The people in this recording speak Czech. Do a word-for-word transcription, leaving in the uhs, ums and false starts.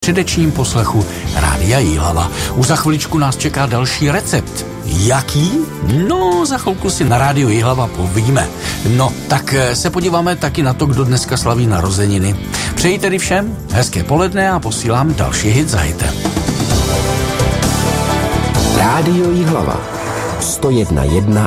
středečním poslechu Rádia Jihlava. Už za chviličku nás čeká další recept. Jaký? No, za chvilku si na Rádio Jihlava povíme. No, tak se podíváme taky na to, kdo dneska slaví narozeniny. Přeji tedy všem hezké poledne a posílám další hit za hitem. Rádio Jihlava sto jedna jedna